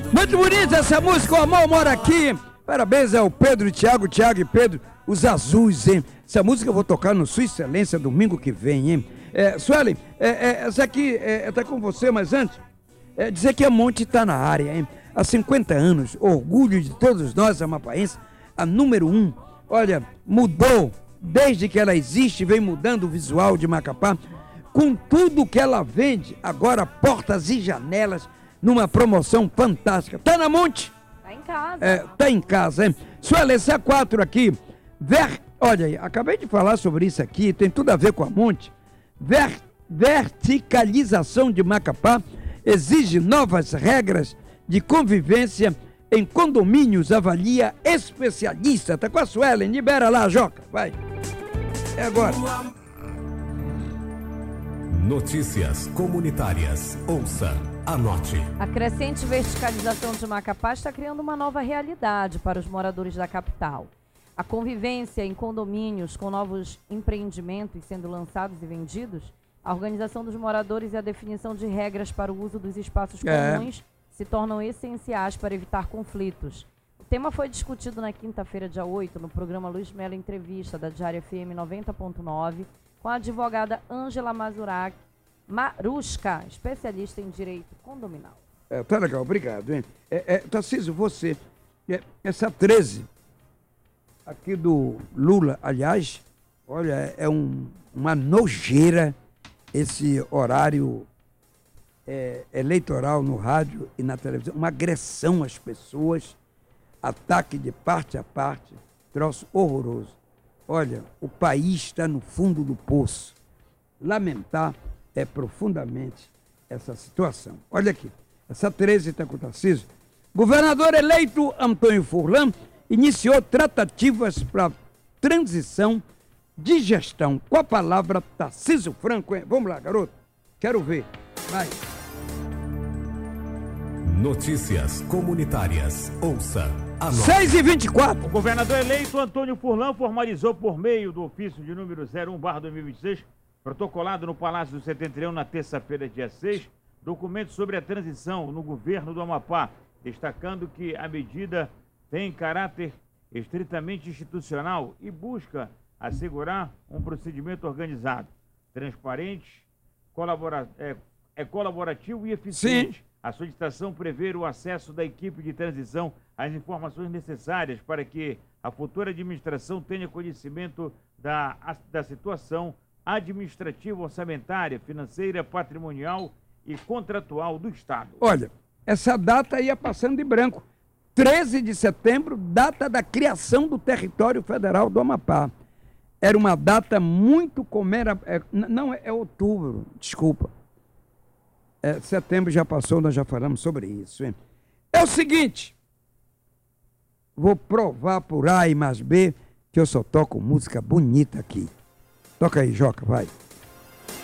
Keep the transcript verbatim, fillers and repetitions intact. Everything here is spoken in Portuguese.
Muito bonita essa música, O Amor Mora Aqui. Parabéns ao Pedro e Tiago, Tiago e Pedro, os azuis, hein? Essa música eu vou tocar no Sua Excelência domingo que vem, hein? É, Suelen, é, é, essa aqui é, tá com você, mas antes, é, dizer que a Monte tá na área, hein? Há cinquenta anos, orgulho de todos nós amapaenses, a número um, olha, mudou, desde que ela existe, vem mudando o visual de Macapá, com tudo que ela vende, agora portas e janelas, numa promoção fantástica. Tá na Monte? Tá em casa. É, tá em casa, hein? Suelen, C quatro aqui, ver, olha aí, acabei de falar sobre isso aqui, tem tudo a ver com a Monte. Ver, verticalização de Macapá exige novas regras de convivência em condomínios, avalia especialista. Tá com a Suelen, libera lá, Joca, vai. É agora. Notícias comunitárias. Ouça, anote. A crescente verticalização de Macapá está criando uma nova realidade para os moradores da capital. A convivência em condomínios com novos empreendimentos sendo lançados e vendidos, a organização dos moradores e a definição de regras para o uso dos espaços comuns é. se tornam essenciais para evitar conflitos. O tema foi discutido na quinta-feira, dia oito, no programa Luiz Melo Entrevista, da Diária F M noventa ponto nove, com a advogada Ângela Mazurac, Marusca, especialista em direito condominal. É, tá legal, obrigado, hein? É, é, Tarcísio, você, é, essa treze aqui do Lula, aliás, olha, é um, uma nojeira esse horário é, eleitoral no rádio e na televisão, uma agressão às pessoas, ataque de parte a parte, troço horroroso. Olha, o país está no fundo do poço. Lamentar é profundamente essa situação. Olha aqui, essa treze está com o Tarcísio. Governador eleito Antônio Furlan iniciou tratativas para transição de gestão. Com a palavra, Tarcísio Franco. Hein? Vamos lá, garoto. Quero ver. Vai. Notícias comunitárias. Ouça. seis e vinte e quatro. O governador eleito Antônio Furlan formalizou por meio do ofício de número zero um barra dois mil e vinte e seis, protocolado no Palácio do Setentrião na terça-feira, dia seis, documento sobre a transição no governo do Amapá, destacando que a medida tem caráter estritamente institucional e busca assegurar um procedimento organizado, transparente, colabora, é, é colaborativo e eficiente. Sim. A solicitação prevê o acesso da equipe de transição às informações necessárias para que a futura administração tenha conhecimento da, da situação administrativa, orçamentária, financeira, patrimonial e contratual do Estado. Olha, essa data ia passando de branco. treze de setembro, data da criação do território federal do Amapá. Era uma data muito comera... É, não, é outubro, desculpa. É, setembro já passou, nós já falamos sobre isso. Hein? É o seguinte, vou provar por A e mais B que eu só toco música bonita aqui. Toca aí, Joca, vai.